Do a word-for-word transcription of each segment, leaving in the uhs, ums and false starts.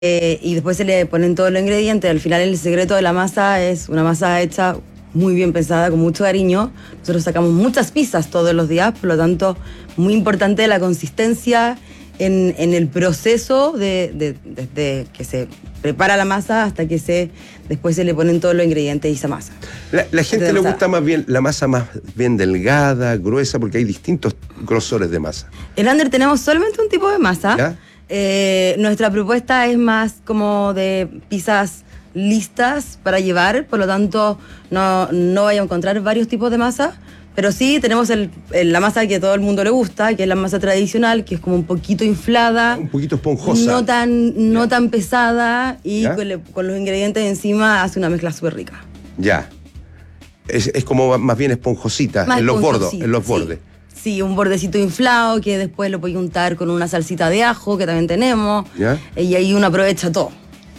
Eh, y después se le ponen todos los ingredientes. Al final el secreto de la masa es una masa hecha muy bien pensada, con mucho cariño. Nosotros sacamos muchas pizzas todos los días, por lo tanto, muy importante la consistencia en, en el proceso de, de, de, de que se prepara la masa hasta que se después se le ponen todos los ingredientes y esa masa. La, la gente le gusta más bien la masa más bien delgada, gruesa, porque hay distintos grosores de masa. En Under tenemos solamente un tipo de masa. ¿Ya? Eh, nuestra propuesta es más como de pizzas listas para llevar, por lo tanto no, no vaya a encontrar varios tipos de masa, pero sí tenemos el, el, la masa que a todo el mundo le gusta, que es la masa tradicional, que es como un poquito inflada, un poquito esponjosa, no tan, no tan pesada y con, le, con los ingredientes encima hace una mezcla súper rica. Ya, es, es como más bien esponjosita, más en los bordos, en los bordes. Sí. Sí, un bordecito inflado que después lo puedes untar con una salsita de ajo que también tenemos. ¿Ya? Y ahí uno aprovecha todo.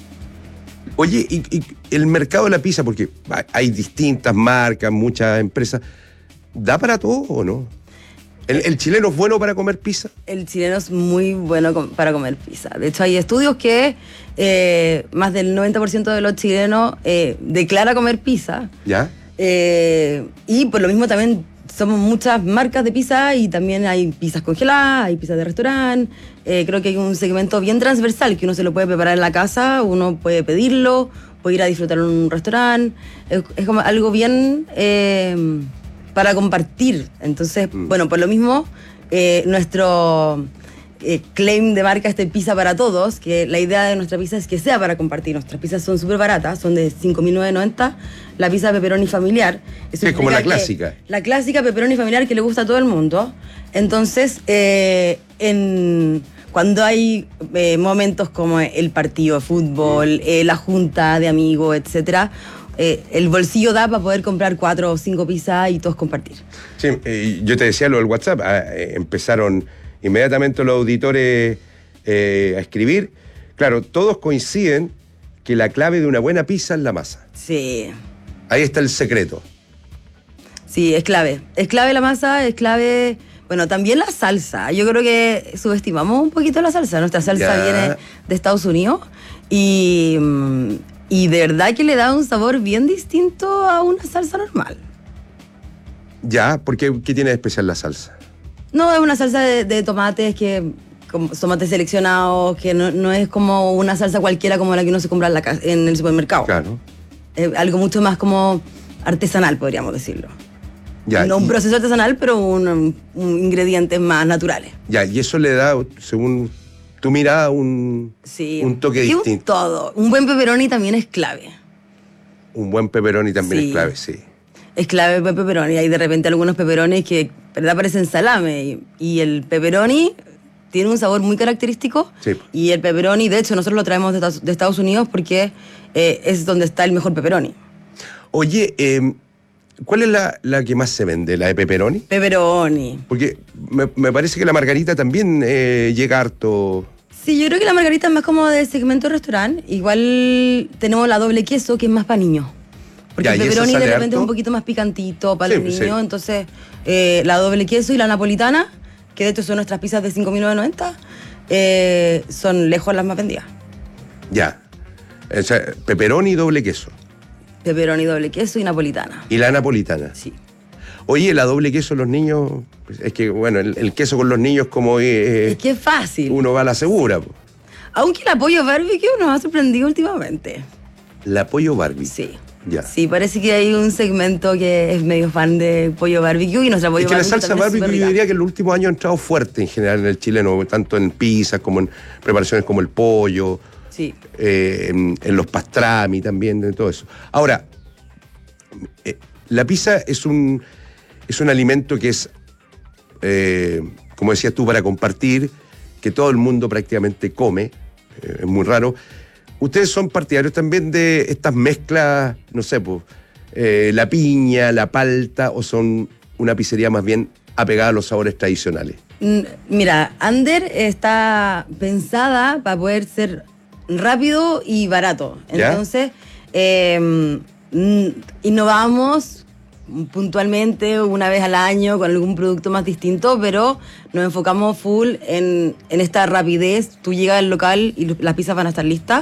Oye, y, y el mercado de la pizza, porque hay distintas marcas, muchas empresas, ¿da para todo o no? ¿El, el chileno es bueno para comer pizza? El chileno es muy bueno com- para comer pizza. De hecho, hay estudios que eh, más del noventa por ciento de los chilenos eh, declara comer pizza. ¿Ya? Eh, y por lo mismo también somos muchas marcas de pizza y también hay pizzas congeladas, hay pizzas de restaurante. Eh, creo que hay un segmento bien transversal que uno se lo puede preparar en la casa, uno puede pedirlo, puede ir a disfrutar en un restaurante. Es, es como algo bien eh, para compartir. Entonces, mm. bueno, por lo mismo, eh, nuestro eh, claim de marca es de pizza para todos, que la idea de nuestra pizza es que sea para compartir. Nuestras pizzas son súper baratas, son de cinco mil novecientos noventa. La pizza pepperoni familiar. Eso es como la clásica. La clásica pepperoni familiar que le gusta a todo el mundo. Entonces, eh, en, cuando hay eh, momentos como el partido de fútbol, eh, la junta de amigos, etcétera, eh, el bolsillo da para poder comprar cuatro o cinco pizzas y todos compartir. Sí, eh, yo te decía lo del WhatsApp. Eh, empezaron inmediatamente los auditores eh, a escribir. Claro, todos coinciden que la clave de una buena pizza es la masa. Sí. Ahí está el secreto. Sí, es clave. Es clave la masa, es clave... Bueno, también la salsa. Yo creo que subestimamos un poquito la salsa. Nuestra salsa ya. viene de Estados Unidos y, y de verdad que le da un sabor bien distinto a una salsa normal. Ya, ¿por qué, qué tiene de especial la salsa? No, es una salsa de, de tomates que... Como tomates seleccionados, que no, no es como una salsa cualquiera como la que uno se compra en, la, en el supermercado. Claro. Es algo mucho más como artesanal, podríamos decirlo. Ya, no un y, proceso artesanal, pero un, un ingredientes más naturales. Ya, y eso le da, según tu mirada, un, sí. un toque y distinto. Un todo. Un buen pepperoni también es clave. Un buen pepperoni también sí. es clave, sí. Es clave el pepperoni. Hay de repente algunos pepperonis que, ¿verdad?, parecen salame. Y, y el pepperoni tiene un sabor muy característico. Sí. Y el pepperoni, de hecho, nosotros lo traemos de, de Estados Unidos porque eh, es donde está el mejor pepperoni. Oye, eh, ¿cuál es la, la que más se vende? ¿La de pepperoni? Pepperoni. Porque me, me parece que la margarita también eh, llega harto. Sí, yo creo que la margarita es más como de segmento restaurante. Igual tenemos la doble queso, que es más para niños. Porque ya, el pepperoni de repente harto? es un poquito más picantito para sí, los niños. Sí. Entonces, eh, la doble queso y la napolitana, que de hecho son nuestras pizzas de cinco mil novecientos noventa, eh, son lejos las más vendidas. Ya. O sea, pepperoni y doble queso. Pepperoni, doble queso y napolitana. ¿Y la napolitana? Sí. Oye, la doble queso los niños, pues es que, bueno, el, el queso con los niños como... Eh, es que es fácil. Uno va a la segura. Po. Aunque el pollo barbecue nos ha sorprendido últimamente. ¿La pollo barbecue? Sí. Ya. Sí, parece que hay un segmento que es medio fan de pollo barbecue y nuestra pollo es que barbecue la salsa barbecue yo diría que en los últimos años ha entrado fuerte en general en el chileno, tanto en pizzas como en preparaciones como el pollo, sí. eh, en, en los pastrami también, de todo eso. Ahora, eh, la pizza es un, es un alimento que es, eh, como decías tú, para compartir, que todo el mundo prácticamente come, eh, es muy raro. ¿Ustedes son partidarios también de estas mezclas, no sé, pues, eh, la piña, la palta, o son una pizzería más bien apegada a los sabores tradicionales? Mira, Under está pensada para poder ser rápido y barato. Entonces, eh, innovamos puntualmente una vez al año con algún producto más distinto, pero nos enfocamos full en, en esta rapidez. Tú llegas al local y las pizzas van a estar listas.